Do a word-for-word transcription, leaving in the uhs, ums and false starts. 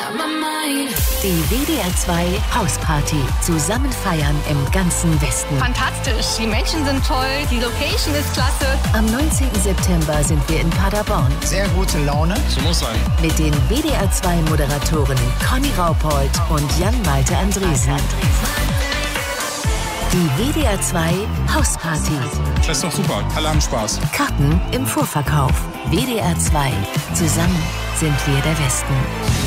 Die W D R zwei Hausparty. Zusammen feiern im ganzen Westen. Fantastisch, die Menschen sind toll, die Location ist klasse. Am neunzehnten September sind wir in Paderborn. Sehr gute Laune. So muss sein. Mit den W D R zwei Moderatoren Conny Raupold und Jan-Malte Andresen. Die W D R zwei Hausparty. Das ist doch super. Alle haben Spaß. Karten im Vorverkauf. W D R zwei. Zusammen sind wir der Westen.